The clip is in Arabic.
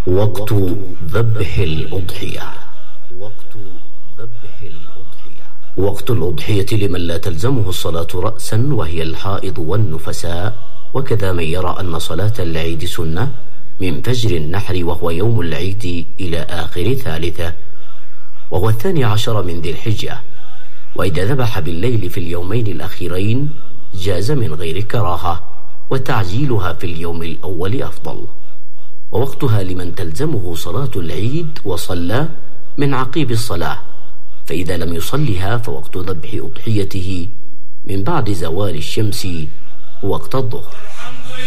وقت ذبح الأضحية. وقت الأضحية لمن لا تلزمه الصلاة رأسا وهي الحائض والنفساء، وكذا من يرى أن صلاة العيد سنة من فجر النحر وهو يوم العيد إلى آخر ثالثة وهو 12 من ذي الحجة. وإذا ذبح بالليل في اليومين الأخيرين جاز من غير كراهة، وتعجيلها في اليوم الأول أفضل. ووقتها لمن تلزمه صلاة العيد وصلى من عقيب الصلاة، فإذا لم يصلها فوقت ذبح أضحيته من بعد زوال الشمس وقت الظهر.